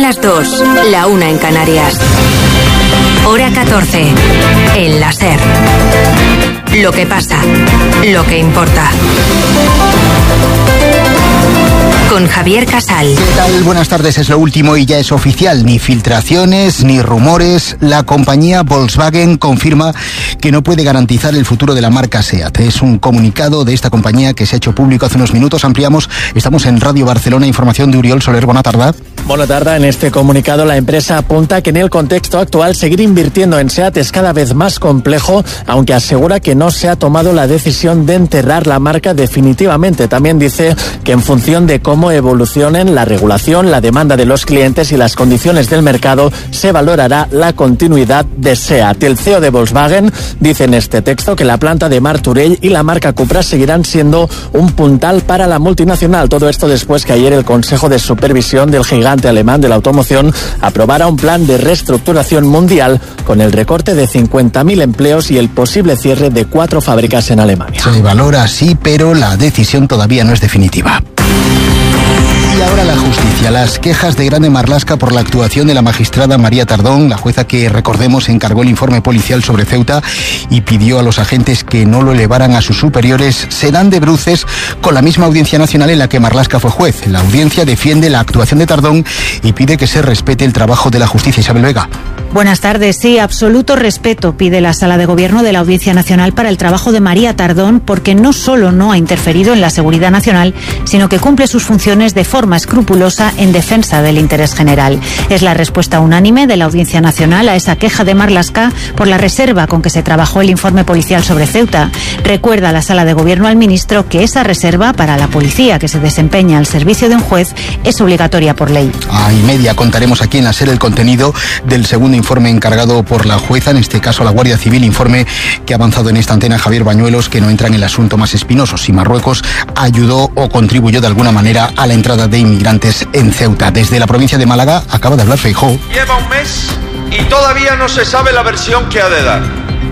las 2, la 1 en Canarias. Hora 14, en la SER. Lo que pasa, lo que importa. Con Javier Casal. ¿Qué tal? Buenas tardes, es lo último y ya es oficial. Ni filtraciones, ni rumores. La compañía Volkswagen confirma que no puede garantizar el futuro de la marca SEAT. Es un comunicado de esta compañía que se ha hecho público hace unos minutos. Ampliamos, estamos en Radio Barcelona. Información de Uriol Soler. Buena tarde. Buena tarde. En este comunicado la empresa apunta que en el contexto actual seguir invirtiendo en SEAT es cada vez más complejo, aunque asegura que no se ha tomado la decisión de enterrar la marca definitivamente. También dice que en función de cómo evolucionen la regulación, la demanda de los clientes y las condiciones del mercado, se valorará la continuidad de SEAT. El CEO de Volkswagen dice en este texto que la planta de Martorell y la marca Cupra seguirán siendo un puntal para la multinacional. Todo esto después que ayer el Consejo de Supervisión del gigante alemán de la automoción aprobara un plan de reestructuración mundial con el recorte de 50.000 empleos y el posible cierre de 4 fábricas en Alemania. Se valora así, pero la decisión todavía no es definitiva. Y ahora la justicia. Las quejas de Grande Marlaska por la actuación de la magistrada María Tardón, la jueza que, recordemos, encargó el informe policial sobre Ceuta y pidió a los agentes que no lo elevaran a sus superiores, se dan de bruces con la misma Audiencia Nacional en la que Marlaska fue juez. La audiencia defiende la actuación de Tardón y pide que se respete el trabajo de la justicia. Isabel Vega. Buenas tardes. Sí, absoluto respeto pide la Sala de Gobierno de la Audiencia Nacional para el trabajo de María Tardón, porque no solo no ha interferido en la seguridad nacional, sino que cumple sus funciones de forma escrupulosa en defensa del interés general. Es la respuesta unánime de la Audiencia Nacional a esa queja de Marlaska por la reserva con que se trabajó el informe policial sobre Ceuta. Recuerda la Sala de Gobierno al ministro que esa reserva para la policía que se desempeña al servicio de un juez es obligatoria por ley. A y media contaremos aquí en la SER el contenido del segundo informe encargado por la jueza, en este caso la Guardia Civil, informe que ha avanzado en esta antena Javier Bañuelos, que no entra en el asunto más espinoso, si Marruecos ayudó o contribuyó de alguna manera a la entrada de inmigrantes en Ceuta. Desde la provincia de Málaga acaba de hablar Feijóo. Lleva un mes y todavía no se sabe la versión que ha de dar.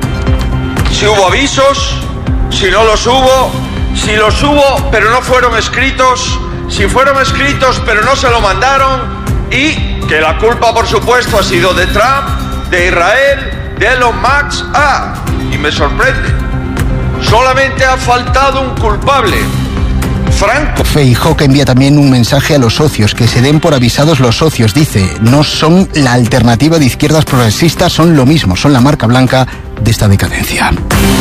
Si hubo avisos, si no los hubo, si los hubo pero no fueron escritos, si fueron escritos pero no se lo mandaron, y que la culpa por supuesto ha sido de Trump, de Israel, de Elon Musk. Y me sorprende, solamente ha faltado un culpable: Franco. Feijóo, que envía también un mensaje a los socios, que se den por avisados los socios. Dice, no son la alternativa de izquierdas progresistas, son lo mismo, son la marca blanca de esta decadencia.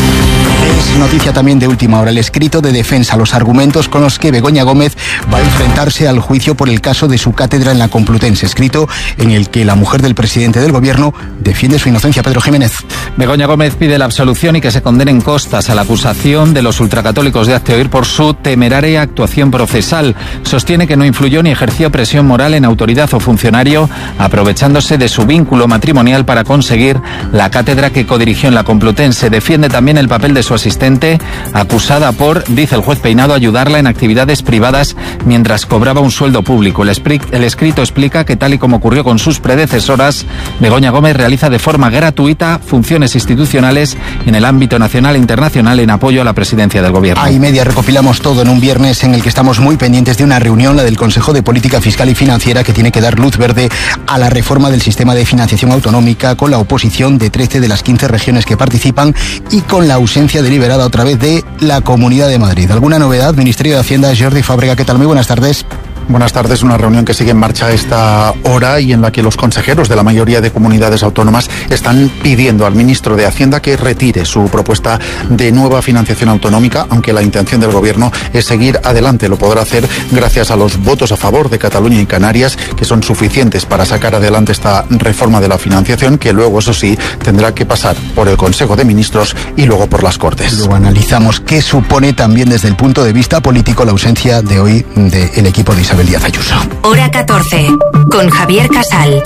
Es noticia también de última hora el escrito de defensa, los argumentos con los que Begoña Gómez va a enfrentarse al juicio por el caso de su cátedra en la Complutense, escrito en el que la mujer del presidente del gobierno defiende su inocencia. Pedro Jiménez. Begoña Gómez pide la absolución y que se condenen costas a la acusación de los ultracatólicos de Hazte Oír por su temeraria actuación procesal. Sostiene que no influyó ni ejerció presión moral en autoridad o funcionario, aprovechándose de su vínculo matrimonial para conseguir la cátedra que codirigió en la Complutense. Defiende también el papel de su asistente, acusada por, dice el juez Peinado, ayudarla en actividades privadas mientras cobraba un sueldo público. El escrito explica que, tal y como ocurrió con sus predecesoras, Begoña Gómez realiza de forma gratuita funciones institucionales en el ámbito nacional e internacional en apoyo a la presidencia del gobierno. A y media recopilamos todo en un viernes en el que estamos muy pendientes de una reunión, la del Consejo de Política Fiscal y Financiera, que tiene que dar luz verde a la reforma del sistema de financiación autonómica, con la oposición de 13 de las 15 regiones que participan y con la ausencia deliberada otra vez de la Comunidad de Madrid. ¿Alguna novedad? Ministerio de Hacienda, Jordi Fábrega, ¿qué tal? Muy buenas tardes. Buenas tardes. Una reunión que sigue en marcha a esta hora y en la que los consejeros de la mayoría de comunidades autónomas están pidiendo al ministro de Hacienda que retire su propuesta de nueva financiación autonómica, aunque la intención del gobierno es seguir adelante. Lo podrá hacer gracias a los votos a favor de Cataluña y Canarias, que son suficientes para sacar adelante esta reforma de la financiación, que luego, eso sí, tendrá que pasar por el Consejo de Ministros y luego por las Cortes. Luego analizamos qué supone también desde el punto de vista político la ausencia de hoy del equipo de Isabel Díaz Ayuso. Hora 14, con Javier Casal.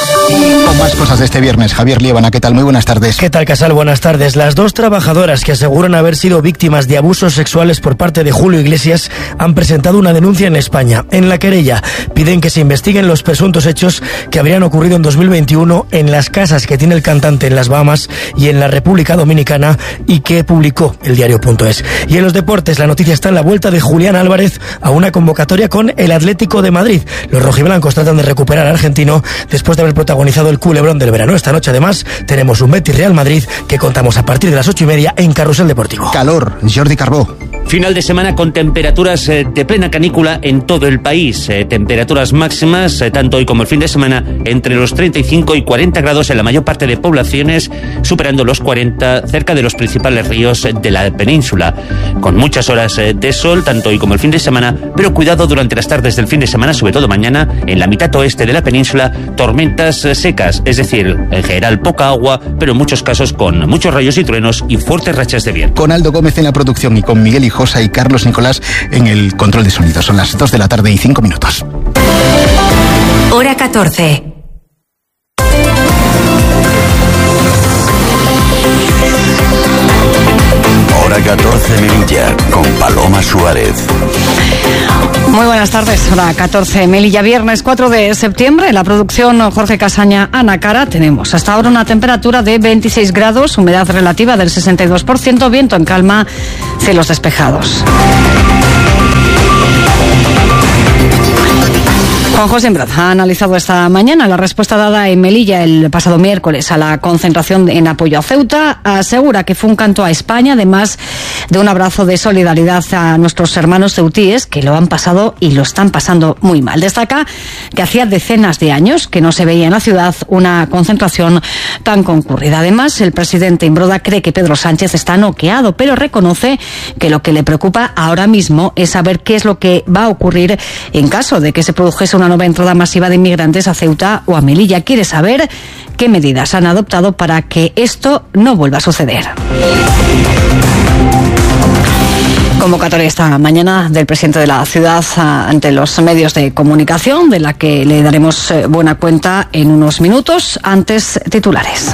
Con más cosas de este viernes, Javier Liébana, ¿qué tal? Muy buenas tardes. ¿Qué tal, Casal? Buenas tardes. Las dos trabajadoras que aseguran haber sido víctimas de abusos sexuales por parte de Julio Iglesias han presentado una denuncia en España. En la querella piden que se investiguen los presuntos hechos que habrían ocurrido en 2021 en las casas que tiene el cantante en las Bahamas y en la República Dominicana y que publicó el diario.es. Y en los deportes, la noticia está en la vuelta de Julián Álvarez a una convocatoria con el Atlético Atlético de Madrid. Los rojiblancos tratan de recuperar al argentino después de haber protagonizado el culebrón del verano. Esta noche, además, tenemos un Betis Real Madrid que contamos a partir de las 8:30 en Carrusel Deportivo. Calor, Jordi Carbó. Final de semana con temperaturas de plena canícula en todo el país. Temperaturas máximas, tanto hoy como el fin de semana, entre los 35 y 40 grados en la mayor parte de poblaciones, superando los 40 cerca de los principales ríos de la península. Con muchas horas de sol, tanto hoy como el fin de semana, pero cuidado durante las tardes del fin de semana, sobre todo mañana, en la mitad oeste de la península, tormentas secas, es decir, en general poca agua, pero en muchos casos con muchos rayos y truenos y fuertes rachas de viento. Con Aldo Gómez en la producción y con Miguel Hijosa y Carlos Nicolás en el control de sonido. Son las 2 de la tarde y 5 minutos. Hora 14. Hora 14 Melilla, con Paloma Suárez. Muy buenas tardes, hora 14 Melilla, viernes 4 de septiembre. En la producción Jorge Casaña, Ana Cara. Tenemos hasta ahora una temperatura de 26 grados, humedad relativa del 62%, viento en calma, cielos despejados. Juan José Embraz ha analizado esta mañana la respuesta dada en Melilla el pasado miércoles a la concentración en apoyo a Ceuta. Asegura que fue un canto a España, además de un abrazo de solidaridad a nuestros hermanos ceutíes que lo han pasado y lo están pasando muy mal. Destaca que hacía decenas de años que no se veía en la ciudad una concentración tan concurrida. Además, el presidente Imbroda cree que Pedro Sánchez está noqueado, pero reconoce que lo que le preocupa ahora mismo es saber qué es lo que va a ocurrir en caso de que se produjese una nueva entrada masiva de inmigrantes a Ceuta o a Melilla. Quiere saber qué medidas han adoptado para que esto no vuelva a suceder. Convocatoria esta mañana del presidente de la ciudad ante los medios de comunicación, de la que le daremos buena cuenta en unos minutos. Antes, titulares.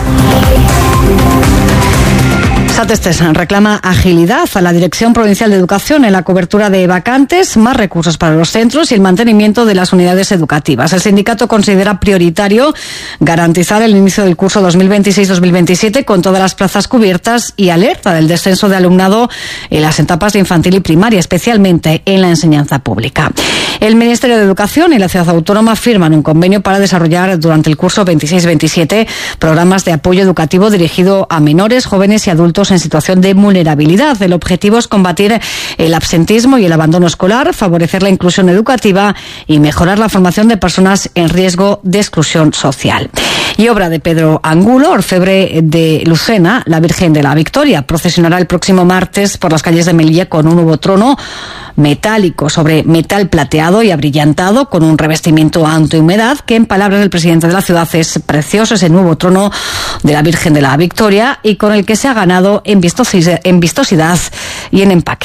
Satestes reclama agilidad a la Dirección Provincial de Educación en la cobertura de vacantes, más recursos para los centros y el mantenimiento de las unidades educativas. El sindicato considera prioritario garantizar el inicio del curso 2026-2027 con todas las plazas cubiertas y alerta del descenso de alumnado en las etapas de infantil y primaria, especialmente en la enseñanza pública. El Ministerio de Educación y la Ciudad Autónoma firman un convenio para desarrollar durante el curso 26-27 programas de apoyo educativo dirigido a menores, jóvenes y adultos en situación de vulnerabilidad. El objetivo es combatir el absentismo y el abandono escolar, favorecer la inclusión educativa y mejorar la formación de personas en riesgo de exclusión social. Y obra de Pedro Angulo, orfebre de Lucena, la Virgen de la Victoria, procesionará el próximo martes por las calles de Melilla con un nuevo trono metálico sobre metal plateado y abrillantado con un revestimiento antihumedad que, en palabras del presidente de la ciudad, es precioso ese nuevo trono de la Virgen de la Victoria y con el que se ha ganado en vistosidad y en empaque.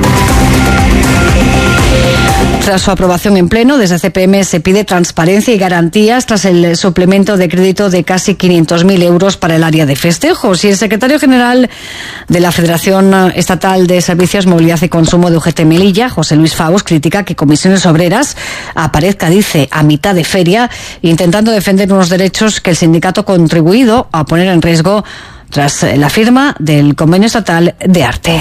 Tras su aprobación en pleno, desde CPM se pide transparencia y garantías tras el suplemento de crédito de casi 500.000 euros para el área de festejos. Y el secretario general de la Federación Estatal de Servicios, Movilidad y Consumo de UGT Melilla, José Luis Faus, critica que Comisiones Obreras aparezca, dice, a mitad de feria, intentando defender unos derechos que el sindicato ha contribuido a poner en riesgo tras la firma del Convenio Estatal de Arte.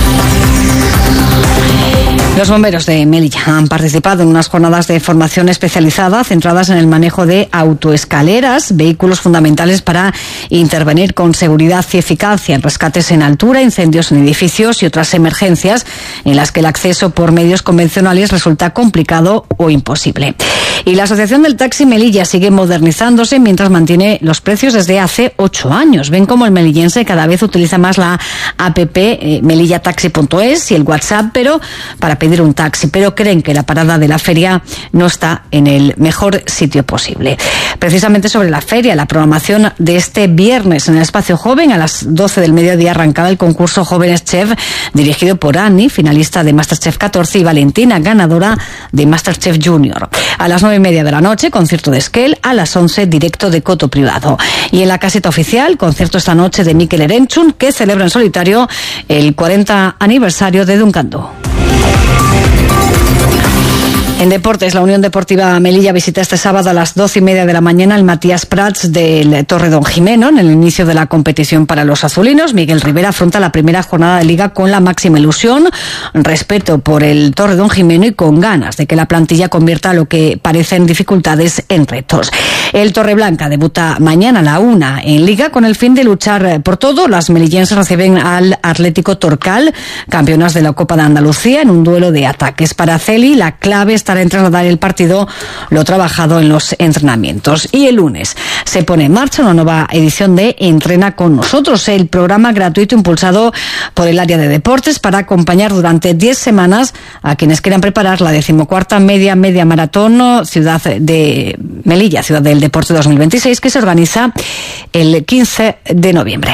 Los bomberos de Melilla han participado en unas jornadas de formación especializada centradas en el manejo de autoescaleras, vehículos fundamentales para intervenir con seguridad y eficacia en rescates en altura, incendios en edificios y otras emergencias en las que el acceso por medios convencionales resulta complicado o imposible. Y la Asociación del Taxi Melilla sigue modernizándose mientras mantiene los precios desde hace 8 años. Ven como el melillense cada vez utiliza más la app mellataxi.es y el WhatsApp, pero para pedir un taxi, pero creen que la parada de la feria no está en el mejor sitio posible. Precisamente sobre la feria, la programación de este viernes en el Espacio Joven, a las 12 del mediodía arrancaba el concurso Jóvenes Chef, dirigido por Annie, finalista de Masterchef 14, y Valentina, ganadora de Masterchef Junior. A las 9:30 de la noche, concierto de Esquel, a las 11, directo de Coto Privado. Y en la caseta oficial, concierto esta noche de Mikel Erenchun, que celebra en solitario el 40 aniversario de Dunkando. En deportes, la Unión Deportiva Melilla visita este sábado a las 12:30 de la mañana el Matías Prats del Torredón Jimeno. En el inicio de la competición para los azulinos, Miguel Rivera afronta la primera jornada de liga con la máxima ilusión, respeto por el Torredón Jimeno y con ganas de que la plantilla convierta lo que parecen dificultades en retos. El Torreblanca debuta mañana a la 1 en liga con el fin de luchar por todo. Las melillenses reciben al Atlético Torcal, campeonas de la Copa de Andalucía, en un duelo de ataques. Para Celi, la clave estará en trasladar el partido lo trabajado en los entrenamientos. Y el lunes se pone en marcha una nueva edición de Entrena con nosotros, el programa gratuito impulsado por el área de deportes para acompañar durante 10 semanas a quienes quieran preparar la 14ª media maratón Ciudad de Melilla, Ciudad del Deporte 2026, que se organiza el 15 de noviembre.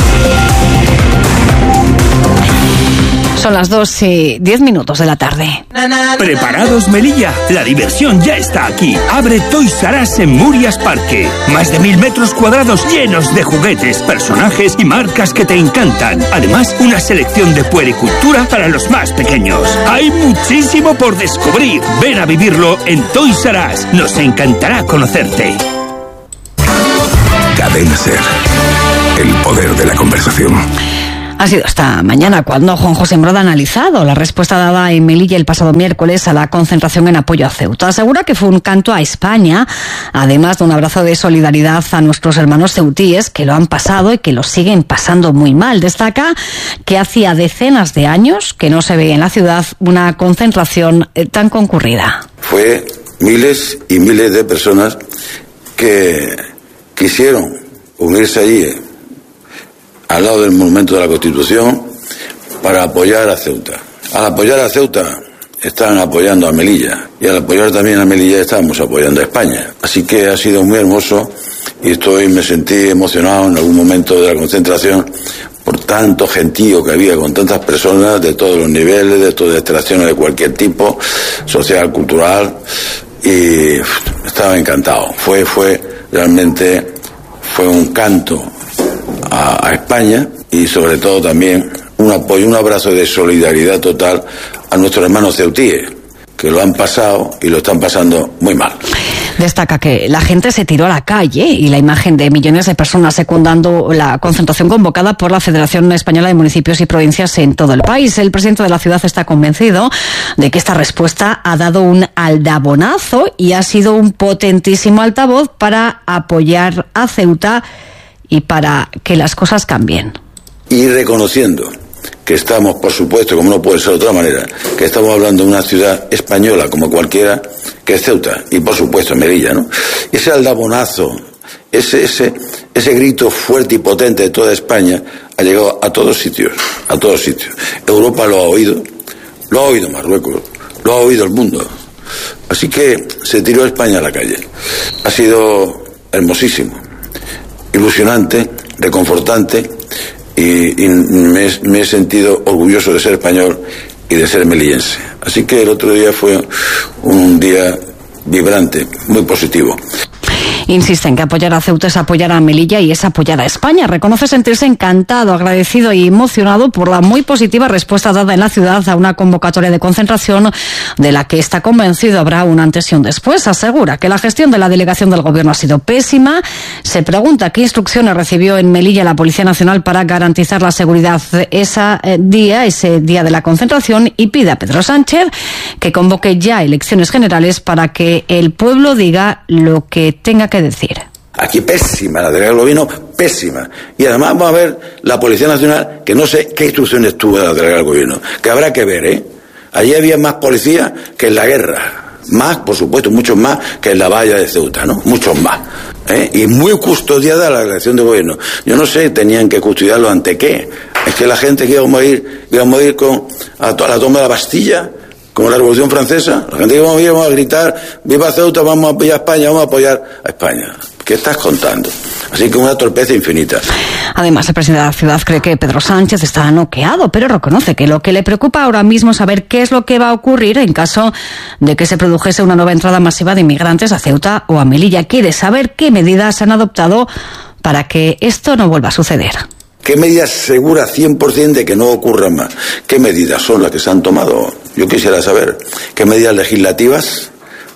Son las 2:10 de la tarde. ¿Preparados, Melilla? La diversión ya está aquí. Abre Toys R Us en Murias Parque. Más de 1000 metros cuadrados llenos de juguetes, personajes y marcas que te encantan. Además, una selección de puericultura para los más pequeños. Hay muchísimo por descubrir. Ven a vivirlo en Toys R Us. Nos encantará conocerte. Cadena SER. El poder de la conversación. Ha sido esta mañana cuando Juan José Broda ha analizado la respuesta dada en Melilla el pasado miércoles a la concentración en apoyo a Ceuta. Asegura que fue un canto a España, además de un abrazo de solidaridad a nuestros hermanos ceutíes que lo han pasado y que lo siguen pasando muy mal. Destaca que hacía decenas de años que no se veía en la ciudad una concentración tan concurrida. Fue miles y miles de personas que quisieron unirse allí al lado del monumento de la Constitución para apoyar a Ceuta. Al apoyar a Ceuta están apoyando a Melilla, y al apoyar también a Melilla estamos apoyando a España. Así que ha sido muy hermoso y me sentí emocionado en algún momento de la concentración por tanto gentío que había, con tantas personas de todos los niveles, de todas las extracciones de cualquier tipo, social, cultural, y estaba encantado. Realmente fue un canto a España y sobre todo también un apoyo, un abrazo de solidaridad total a nuestros hermanos ceutíes, que lo han pasado y lo están pasando muy mal. Destaca que la gente se tiró a la calle y la imagen de millones de personas secundando la concentración convocada por la Federación Española de Municipios y Provincias en todo el país. El presidente de la ciudad está convencido de que esta respuesta ha dado un aldabonazo y ha sido un potentísimo altavoz para apoyar a Ceuta y para que las cosas cambien. Y reconociendo que estamos, por supuesto, como no puede ser de otra manera, que estamos hablando de una ciudad española como cualquiera, que es Ceuta, y por supuesto Melilla, ¿no? Ese aldabonazo, ese grito fuerte y potente de toda España ha llegado a todos sitios, a todos sitios. Europa lo ha oído Marruecos, lo ha oído el mundo. Así que se tiró España a la calle. Ha sido hermosísimo, ilusionante, reconfortante, y me he sentido orgulloso de ser español y de ser melillense. Así que el otro día fue un día vibrante, muy positivo. Insiste en que apoyar a Ceuta es apoyar a Melilla y es apoyar a España. Reconoce sentirse encantado, agradecido y emocionado por la muy positiva respuesta dada en la ciudad a una convocatoria de concentración de la que está convencido habrá un antes y un después. Asegura que la gestión de la delegación del gobierno ha sido pésima. Se pregunta qué instrucciones recibió en Melilla la Policía Nacional para garantizar la seguridad ese día de la concentración, y pide a Pedro Sánchez que convoque ya elecciones generales para que el pueblo diga lo que tenga que decir. Aquí pésima la delegación del gobierno, pésima. Y además vamos a ver la Policía Nacional, que no sé qué instrucciones tuvo de la delegación del gobierno, que habrá que ver, ¿eh? Allí había más policía que en la guerra. Más, por supuesto, muchos más que en la valla de Ceuta, ¿no? Muchos más. Y muy custodiada la delegación del gobierno. Yo no sé, tenían que custodiarlo ante qué. Es que la gente que íbamos a ir a la toma de la Bastilla, como la Revolución Francesa, la gente que íbamos a gritar, viva Ceuta, vamos a apoyar a España, vamos a apoyar a España. ¿Qué estás contando? Así que una torpeza infinita. Además, el presidente de la ciudad cree que Pedro Sánchez está noqueado, pero reconoce que lo que le preocupa ahora mismo es saber qué es lo que va a ocurrir en caso de que se produjese una nueva entrada masiva de inmigrantes a Ceuta o a Melilla. Quiere saber qué medidas han adoptado para que esto no vuelva a suceder. ¿Qué medidas seguras 100% de que no ocurran más? ¿Qué medidas son las que se han tomado? Yo quisiera saber qué medidas legislativas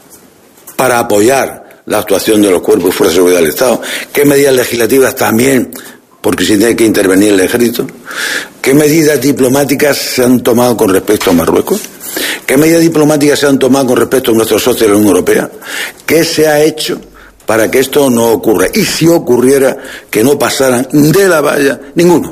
para apoyar la actuación de los cuerpos y fuerzas de seguridad del Estado. ¿Qué medidas legislativas también, porque si tiene que intervenir el ejército? ¿Qué medidas diplomáticas se han tomado con respecto a Marruecos? ¿Qué medidas diplomáticas se han tomado con respecto a nuestros socios de la Unión Europea? ¿Qué se ha hecho para que esto no ocurra? Y si ocurriera, que no pasaran de la valla ninguno.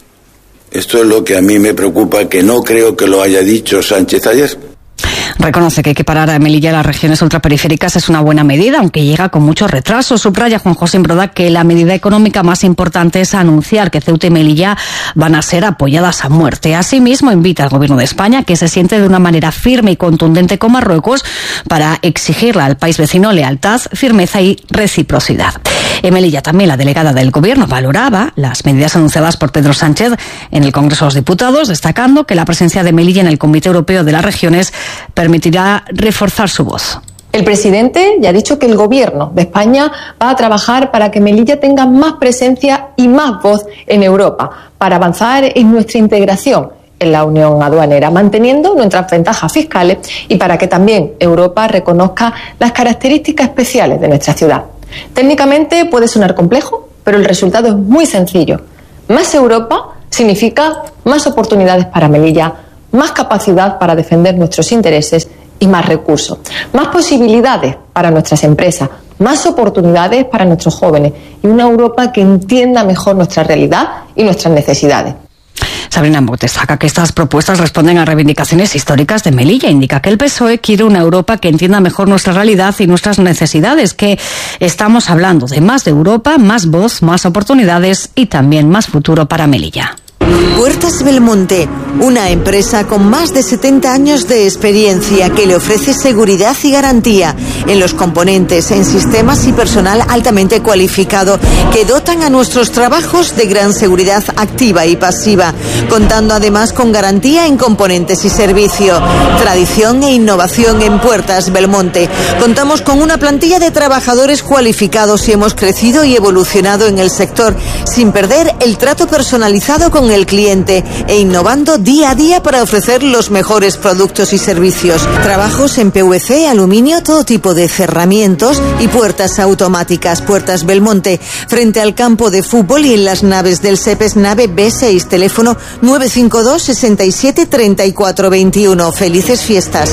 Esto es lo que a mí me preocupa, que no creo que lo haya dicho Sánchez ayer. Reconoce que equiparar a Melilla a las regiones ultraperiféricas es una buena medida, aunque llega con mucho retraso. Subraya Juan José Imbroda que la medida económica más importante es anunciar que Ceuta y Melilla van a ser apoyadas a muerte. Asimismo, invita al Gobierno de España que se siente de una manera firme y contundente con Marruecos para exigirle al país vecino lealtad, firmeza y reciprocidad. En Melilla también la delegada del Gobierno valoraba las medidas anunciadas por Pedro Sánchez en el Congreso de los Diputados, destacando que la presencia de Melilla en el Comité Europeo de las Regiones permitirá reforzar su voz. El presidente ya ha dicho que el Gobierno de España va a trabajar para que Melilla tenga más presencia y más voz en Europa, para avanzar en nuestra integración en la Unión Aduanera, manteniendo nuestras ventajas fiscales y para que también Europa reconozca las características especiales de nuestra ciudad. Técnicamente puede sonar complejo, pero el resultado es muy sencillo. Más Europa significa más oportunidades para Melilla, más capacidad para defender nuestros intereses y más recursos, más posibilidades para nuestras empresas, más oportunidades para nuestros jóvenes y una Europa que entienda mejor nuestra realidad y nuestras necesidades. Sabrina Mock destaca que estas propuestas responden a reivindicaciones históricas de Melilla. Indica que el PSOE quiere una Europa que entienda mejor nuestra realidad y nuestras necesidades, que estamos hablando de más de Europa, más voz, más oportunidades y también más futuro para Melilla. Puertas Belmonte, una empresa con más de 70 años de experiencia que le ofrece seguridad y garantía en los componentes, en sistemas y personal altamente cualificado que dotan a nuestros trabajos de gran seguridad activa y pasiva, contando además con garantía en componentes y servicio. Tradición e innovación en Puertas Belmonte. Contamos con una plantilla de trabajadores cualificados y hemos crecido y evolucionado en el sector sin perder el trato personalizado con el cliente e innovando día a día para ofrecer los mejores productos y servicios. Trabajos en PVC, aluminio, todo tipo de cerramientos y puertas automáticas. Puertas Belmonte, frente al campo de fútbol y en las naves del SEPES nave B6, teléfono 952 67 34 21. Felices fiestas.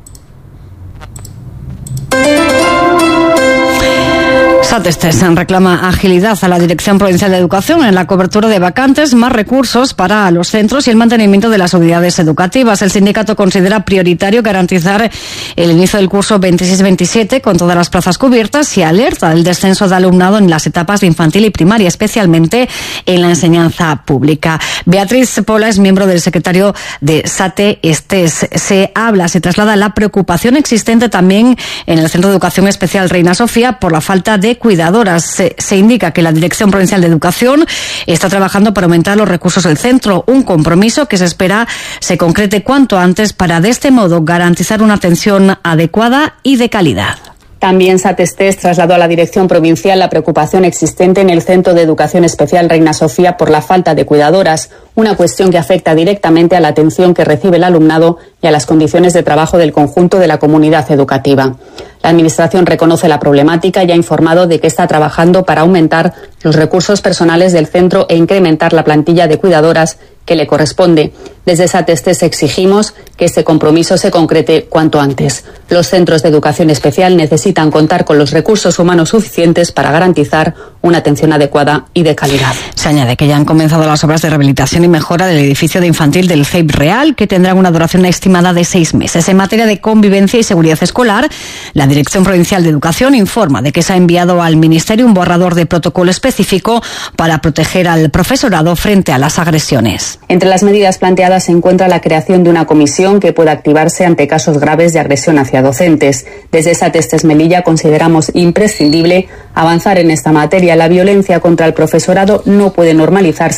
SAT-ESTES reclama agilidad a la Dirección Provincial de Educación en la cobertura de vacantes, más recursos para los centros y el mantenimiento de las unidades educativas. El sindicato considera prioritario garantizar el inicio del curso 26-27 con todas las plazas cubiertas y alerta del descenso de alumnado en las etapas de infantil y primaria, especialmente en la enseñanza pública. Beatriz Pola es miembro del secretario de SAT-ESTES. Se traslada la preocupación existente también en el Centro de Educación Especial Reina Sofía por la falta de cuidadoras. Se indica que la Dirección Provincial de Educación está trabajando para aumentar los recursos del centro, un compromiso que se espera se concrete cuanto antes para de este modo garantizar una atención adecuada y de calidad. También SAT-ESTES trasladó a la Dirección Provincial la preocupación existente en el Centro de Educación Especial Reina Sofía por la falta de cuidadoras, una cuestión que afecta directamente a la atención que recibe el alumnado y a las condiciones de trabajo del conjunto de la comunidad educativa. La Administración reconoce la problemática y ha informado de que está trabajando para aumentar los recursos personales del centro e incrementar la plantilla de cuidadoras que le corresponde. Desde SAT-ESTES exigimos que este compromiso se concrete cuanto antes. Los centros de educación especial necesitan contar con los recursos humanos suficientes para garantizar una atención adecuada y de calidad. Se añade que ya han comenzado las obras de rehabilitación y mejora del edificio de infantil del CEIP Real, que tendrán una duración estimada de 6 meses. En materia de convivencia y seguridad escolar, la Dirección Provincial de Educación informa de que se ha enviado al Ministerio un borrador de protocolo específico para proteger al profesorado frente a las agresiones. Entre las medidas planteadas se encuentra la creación de una comisión que pueda activarse ante casos graves de agresión hacia docentes. Desde SAT-ESTES Melilla consideramos imprescindible avanzar en esta materia. La violencia contra el profesorado no puede normalizarse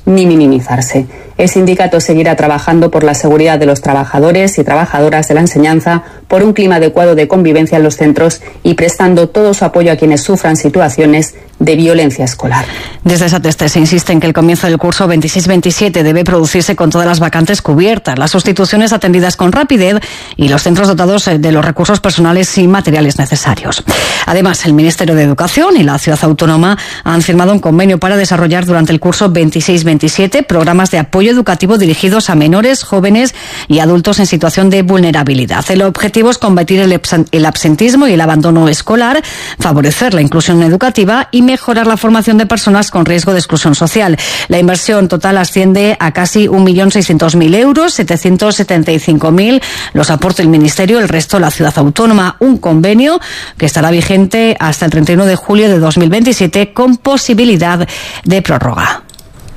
ni minimizarse. El sindicato seguirá trabajando por la seguridad de los trabajadores y trabajadoras de la enseñanza, por un clima adecuado de convivencia en los centros y prestando todo su apoyo a quienes sufran situaciones de violencia escolar. Desde SATESTE se insiste en que el comienzo del curso 26-27 debe producirse con todas las vacantes cubiertas, las sustituciones atendidas con rapidez y los centros dotados de los recursos personales y materiales necesarios. Además, el Ministerio de Educación y la Ciudad Autónoma han firmado un convenio para desarrollar durante el curso 26-27 programas de apoyo educativo dirigidos a menores, jóvenes y adultos en situación de vulnerabilidad. El objetivo es combatir el absentismo y el abandono escolar, favorecer la inclusión educativa y mejorar la formación de personas con riesgo de exclusión social. La inversión total asciende a casi 1.600.000 euros, 775.000 los aporta el Ministerio, el resto la Ciudad Autónoma. Un convenio que estará vigente hasta el 31 de julio de 2027 con posibilidad de prórroga.